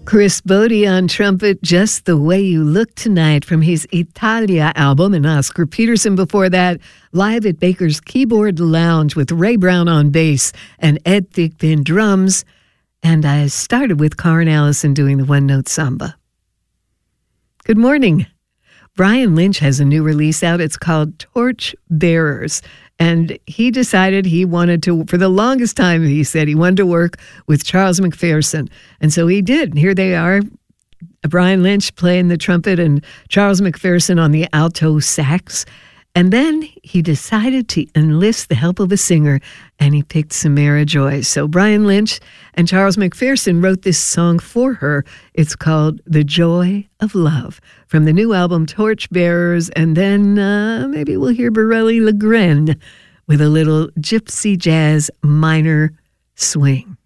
Chris Bodie on trumpet, Just the Way You Look Tonight from his Italia album, and Oscar Peterson before that, live at Baker's Keyboard Lounge with Ray Brown on bass and Ed Thigpen drums. And I started with Karen Allison doing the one-note samba. Good morning. Brian Lynch has a new release out. It's called Torch Bearers. And he decided he wanted to, for the longest time, he said he wanted to work with Charles McPherson. And so he did. And here they are, Brian Lynch playing the trumpet and Charles McPherson on the alto sax. And then he decided to enlist the help of a singer, and he picked Samara Joy. So Brian Lynch and Charles McPherson wrote this song for her. It's called The Joy of Love from the new album Torch Bearers. And then maybe we'll hear Borelli Legren with a little gypsy jazz minor swing.